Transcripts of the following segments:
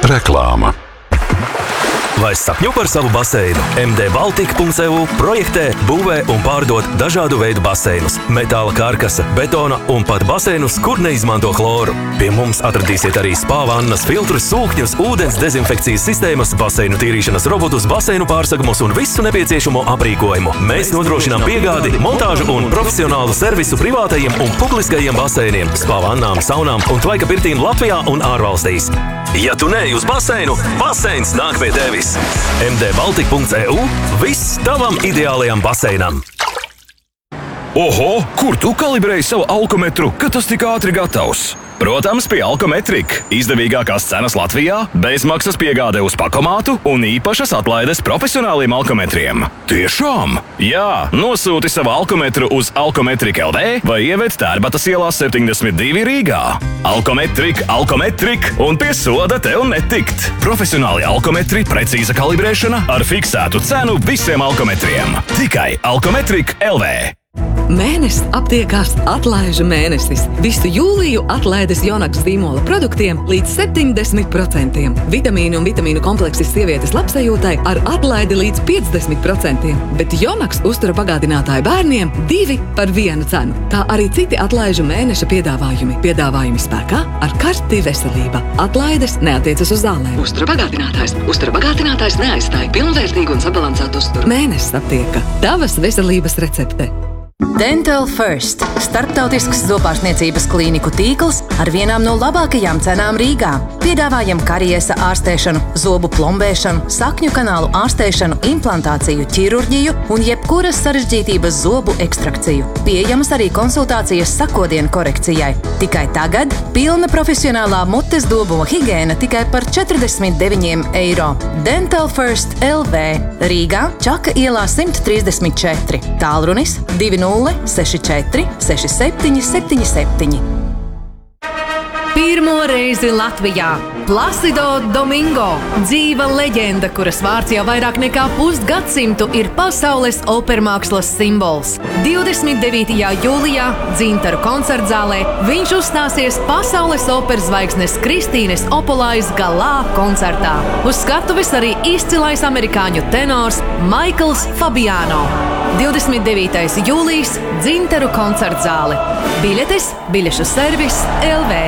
Reklāma. Vai sapņo par savu baseinu? MD-Baltika.eu projektē, būvē un pārdod dažādu veidu baseinus, metāla karkasa, betona un pat baseinus, kur neizmanto chloru. Pie mums atradīsiet arī spā vannas, filtrus, sūkņus, ūdens dezinfekcijas sistēmas, baseinu tīrīšanas robotus, baseinu pārsegumus un visu nepieciešamo aprīkojumu. Mēs nodrošinām piegādi, montāžu un profesionālu servisu privātajiem un publiskajiem baseiniem, spā vannām, saunām un tvaika pirtīm Latvijā un ārvalstīs. Ja tu neej uz baseinu, baseins nāk pie tevis. MD-Baltika.eu viss tavam ideālajam baseinam. Oho, kur tu kalibrēji savu alkometru, ka tas tik ātri gatavs? Protams, pie Alkometrika. Izdevīgākās cenas Latvijā, bezmaksas piegāde uz pakomātu un īpašas atlaides profesionāliem alkometriem. Tiešām? Jā, nosūti savu alkometru uz Alkometrika LV vai ieved Tērbatas ielā 72 Rīgā. Alkometrika un pie soda tev netikt. Profesionāli alkometri, precīza kalibrēšana ar fiksētu cenu visiem alkometriem. Tikai Alkometrika LV. Mēnesis aptiekās atlaižu mēnesis. Visu jūliju atlaides Jonaks zīmola produktiem līdz 70%. Vitamīnu un vitamīnu kompleksis sievietes labsajūtai ar atlaidi līdz 50%. Bet Jonaks uztura bagātinātāju bērniem 2 par 1 cenu. Kā arī citi atlaižu mēneša piedāvājumi. Piedāvājumi spēkā ar karti veselība. Atlaides neatiecas uz zālēm. Uztura bagātinātājs. Uztura bagātinātājs neaizstāja pilnvērtīgu un sabalansētu uzturu. Mēnesis aptieka. Tavas veselības recepte. Dental First – starptautisks zobārstniecības klīniku tīkls ar vienām no labākajām cenām Rīgā. Piedāvājam kariesa ārstēšanu, zobu plombēšanu, sakņu kanālu ārstēšanu, implantāciju, ķirurģiju un jebkuras sarežģītības zobu ekstrakciju. Pieejamas arī konsultācijas sakodienu korekcijai. Tikai tagad pilna profesionālā mutes dobumu higiēna tikai par 49 eiro. Dental First LV Rīgā, Čaka ielā 134. Tālrunis 2064 67 77. Pirmo reizi Latvijā Placido Domingo, dzīva leģenda, kuras vārds jau vairāk nekā pusgadsimtu ir pasaules opermākslas simbols. 29. jūlijā Dzintaru koncertzālē viņš uzstāsies pasaules operas zvaigznes Kristīnes Opolais galā koncertā. Uz skatuves arī izcilais amerikāņu tenors Maikls Fabiano. 29. jūlijas Dzintaru koncertzāle. Biļetes, biļešu servis LV.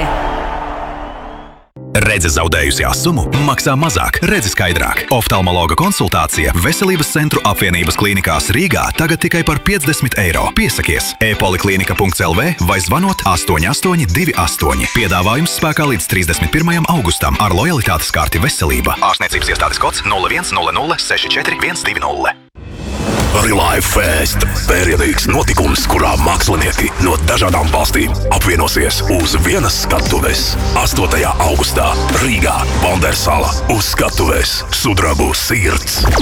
Redzes zaudējusi asumu, maksā mazāk, redzi skaidrāk. Oftalmologa konsultācija Veselības centru apvienības klīnikās Rīgā tagad tikai par 50 eiro. Piesakies e-poliklinika.lv vai zvanot 8828. Piedāvājums spēkā līdz 31. augustam ar lojalitātes karti Veselība. Ārstniecības iestādes kods 0100 64 120. Relive Fest – pērienīgs notikums, kurā mākslinieki no dažādām valstīm apvienosies uz vienas skatuves. 8. augustā Rīgā, Bondersala uz skatuves Sudrabu sirds.